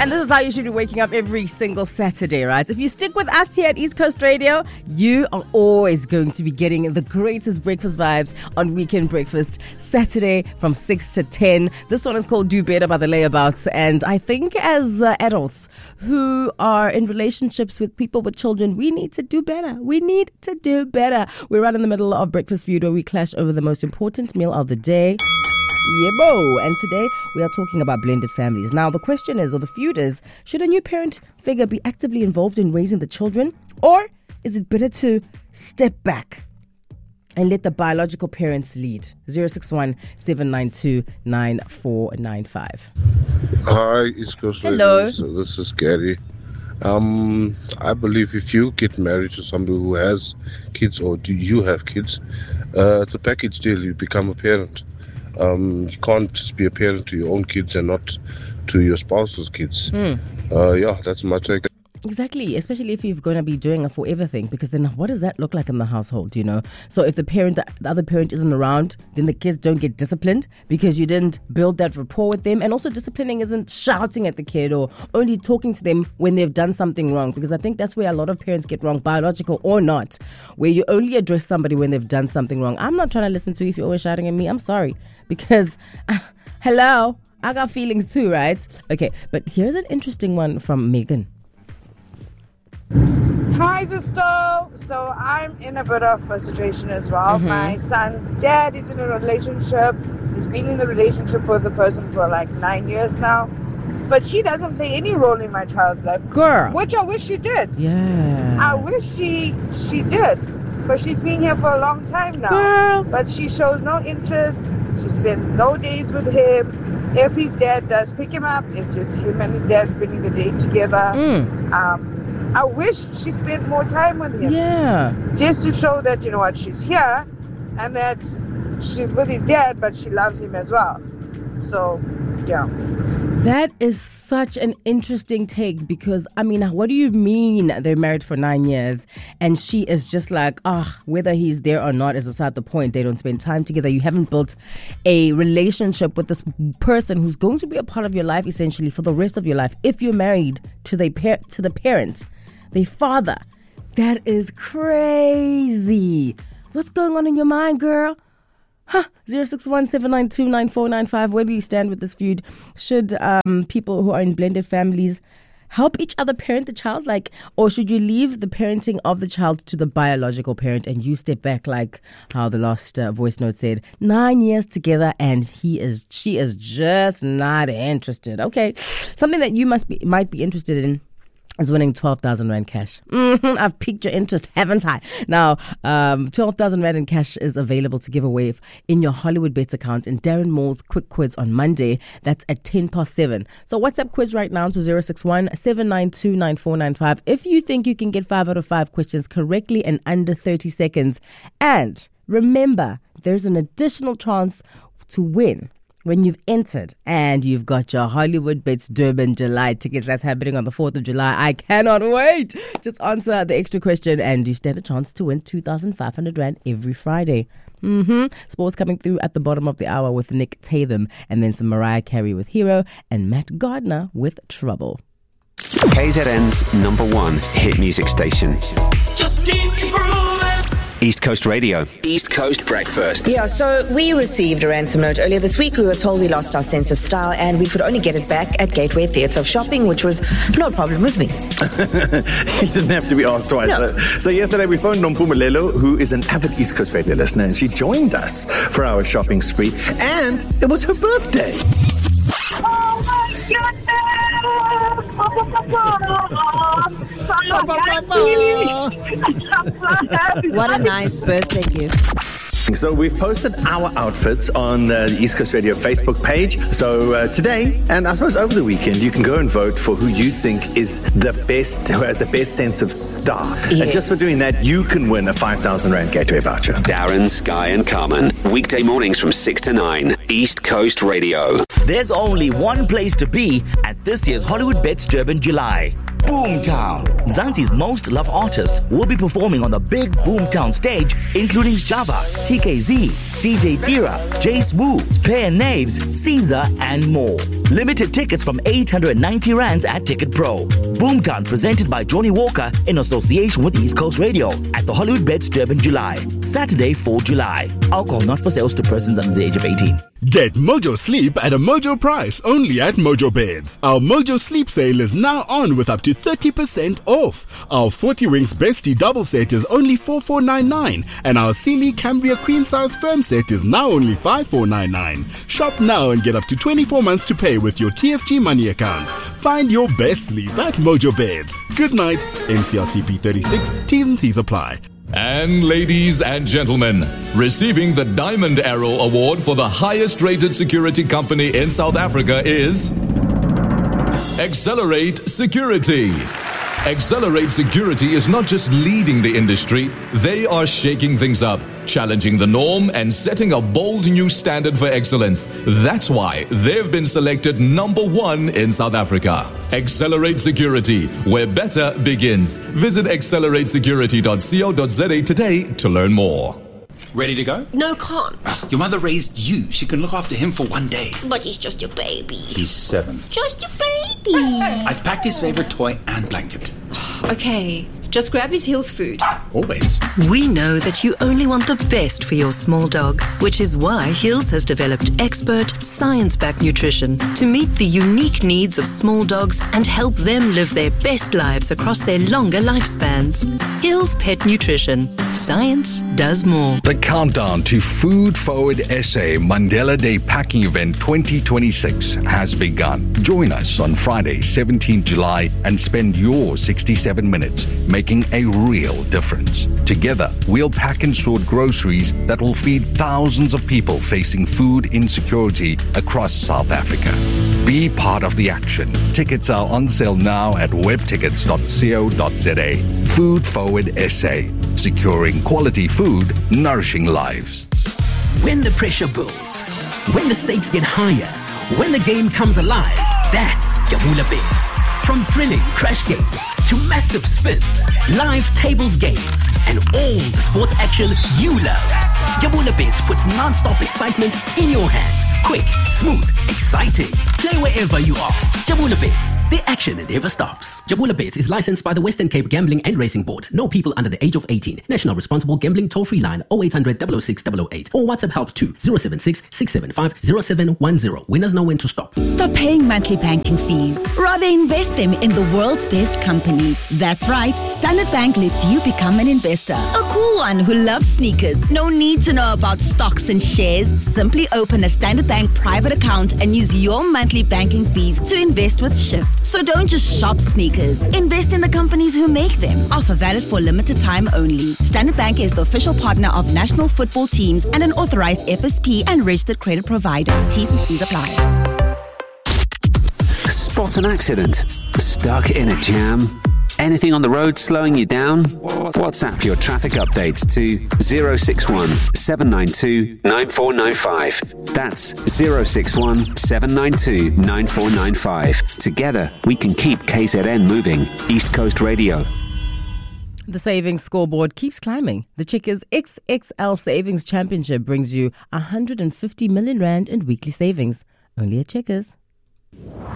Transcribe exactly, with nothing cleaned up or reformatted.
And this is how you should be waking up every single Saturday, right? If you stick with us here at East Coast Radio, you are always going to be getting the greatest breakfast vibes on Weekend Breakfast, Saturday from six to ten. This one is called Do Better by the Layabouts. And I think as uh, adults who are in relationships with people with children, we need to do better. We need to do better. We're right in the middle of Breakfast Feud where we clash over the most important meal of the day. Yebo. And today we are talking about blended families. Now the question is, or the feud is, should a new parent figure be actively involved in raising the children, or is it better to step back and let the biological parents lead? zero six one, seven nine two, nine four nine five. Hi, East Coast Hello. Radio. So this is Gary. Um, I believe if you get married to somebody who has kids, or do you have kids, uh, it's a package deal. You become a parent. Um, you can't just be a parent to your own kids and not to your spouse's kids. Mm. Uh, yeah, that's my take. Exactly, especially if you're going to be doing a forever thing, because then what does that look like in the household, you know? So if the parent, the other parent isn't around, then the kids don't get disciplined because you didn't build that rapport with them. And also disciplining isn't shouting at the kid or only talking to them when they've done something wrong, because I think that's where a lot of parents get wrong, biological or not, where you only address somebody when they've done something wrong. I'm not trying to listen to you if you're always shouting at me. I'm sorry, because uh, hello, I got feelings too, right? Okay, but here's an interesting one from Megan. Hi, sister. So I'm in a bit of a situation as well. Mm-hmm. My son's dad is in a relationship. He's been in the relationship with the person for like nine years now. But she doesn't play any role in my child's life. Girl. Which I wish she did. Yeah. I wish she she did. Because she's been here for a long time now. Girl. But she shows no interest. She spends no days with him. If his dad does pick him up, it's just him and his dad spending the day together. Mm. Um, I wish she spent more time with him. Yeah. Just to show that, you know what, she's here and that she's with his dad, but she loves him as well. So, yeah. That is such an interesting take, because, I mean, what do you mean they're married for nine years and she is just like, ah, oh, whether he's there or not is beside the point. They don't spend time together. You haven't built a relationship with this person who's going to be a part of your life essentially for the rest of your life. If you're married to the par- to the parent, the father, that is crazy. What's going on in your mind, girl? Huh, zero six one, seven nine two, nine four nine five. Where do you stand with this feud? Should um, people who are in blended families help each other parent the child, like, or should you leave the parenting of the child to the biological parent and you step back, like how the last uh, voice note said, nine years together and he is, she is just not interested. Okay, something that you must be might be interested in is winning twelve thousand rand cash. Mm-hmm, I've piqued your interest, haven't I? Now, um, twelve thousand rand in cash is available to give away in your Hollywood Bets account in Darren Moore's quick quiz on Monday. That's at ten past seven. So WhatsApp quiz right now to zero six one, seven nine two, nine four nine five if you think you can get five out of five questions correctly in under thirty seconds. And remember, there's an additional chance to win when you've entered and you've got your Hollywood Bets Durban July tickets. That's happening on the fourth of July. I cannot wait. Just answer the extra question and you stand a chance to win two thousand five hundred rand every Friday. Mm-hmm. Sports coming through at the bottom of the hour with Nick Tatham, and then some Mariah Carey with Hero and Matt Gardner with Trouble. K Z N's number one hit music station. Just keep grooving. East Coast Radio. East Coast Breakfast. Yeah, so we received a ransom note earlier this week. We were told we lost our sense of style and we could only get it back at Gateway Theatre of Shopping, which was no problem with me. You didn't have to be asked twice. No. So, so yesterday we phoned Nompumelelo, who is an avid East Coast Radio listener, and she joined us for our shopping spree, and it was her birthday. Oh my goodness! What a nice birthday gift. So we've posted our outfits on uh, the East Coast Radio Facebook page. So uh, today, and I suppose over the weekend, you can go and vote for who you think is the best, who has the best sense of style. Yes. And just for doing that, you can win a five thousand rand Gateway voucher. Darren, Sky and Carmen. Weekday mornings from six to nine. East Coast Radio. There's only one place to be at this year's Hollywood Bets Durban July. Boomtown. Mzansi's most loved artists will be performing on the big Boomtown stage, including Java, T K Z, D J Dira, Jace Wu, Player Naves, Caesar, and more. Limited tickets from eight hundred ninety rands at Ticket Pro. Boomtown presented by Johnny Walker in association with East Coast Radio at the Hollywood Beds Durban, July. Saturday, fourth of July. Alcohol not for sales to persons under the age of eighteen. Get Mojo Sleep at a Mojo price only at Mojo Beds. Our Mojo Sleep sale is now on with up to thirty percent off. Our forty Winks Bestie double set is only four thousand four hundred ninety-nine and our Sealy Cambria Queen Size Firm set is now only five thousand four hundred ninety-nine. Shop now and get up to twenty-four months to pay with your T F G money account. Find your best sleep at Mojo Beds. Good night. N C R C P thirty-six. T's and C's apply. And ladies and gentlemen, receiving the Diamond Arrow Award for the highest rated security company in South Africa is Accelerate Security. Accelerate Security is not just leading the industry, they are shaking things up, challenging the norm and setting a bold new standard for excellence. That's why they've been selected number one in South Africa. Accelerate Security, where better begins. Visit accelerate security dot co dot za today to learn more. Ready to go? No, can't. Your mother raised you. She can look after him for one day. But he's just your baby. He's seven. Just your baby. I've packed his favorite toy and blanket. Okay, just grab his Hills food. Always. We know that you only want the best for your small dog, which is why Hills has developed expert, science-backed nutrition to meet the unique needs of small dogs and help them live their best lives across their longer lifespans. Hills Pet Nutrition. Science does more. The countdown to Food Forward S A Mandela Day Packing Event twenty twenty-six has begun. Join us on Friday, seventeenth of July, and spend your sixty-seven minutes making a real difference. Together, we'll pack and sort groceries that will feed thousands of people facing food insecurity across South Africa. Be part of the action. Tickets are on sale now at web tickets dot co dot za. Food Forward S A. Securing quality food, nourishing lives. When the pressure builds, when the stakes get higher, when the game comes alive, that's Jabula Bets. From thrilling crash games to massive spins, live tables games, and all the sports action you love. Jabula Bets puts non-stop excitement in your hands. Quick, smooth, exciting. Play wherever you are. Jabula Bets, the action never stops. Jabula Bets is licensed by the Western Cape Gambling and Racing Board. No people under the age of eighteen. National Responsible Gambling Toll-Free line oh eight hundred, double oh six, double oh eight or WhatsApp help to zero seven six, six seven five, zero seven one zero. Winners know when to stop. Stop paying monthly banking fees. Rather invest them in the world's best companies. That's right. Standard Bank lets you become an investor. A cool one who loves sneakers. No need to know about stocks and shares. Simply open a Standard Bank private account and use your monthly banking fees to invest with Shift. So don't just shop sneakers. Invest in the companies who make them. Offer valid for limited time only. Standard Bank is the official partner of national football teams and an authorized F S P and registered credit provider. T's and C's apply. Spot an accident? Stuck in a jam? Anything on the road slowing you down? WhatsApp your traffic updates to zero six one, seven nine two, nine four nine five. That's zero six one, seven nine two, nine four nine five. Together, we can keep K Z N moving. East Coast Radio. The savings scoreboard keeps climbing. The Checkers X X L Savings Championship brings you one hundred fifty million rand in weekly savings. Only at Checkers.